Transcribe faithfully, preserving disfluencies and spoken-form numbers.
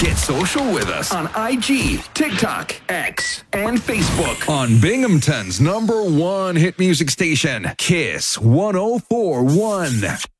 Get social with us on I G, TikTok, X, and Facebook on Binghamton's number one hit music station, Kiss one oh four point one.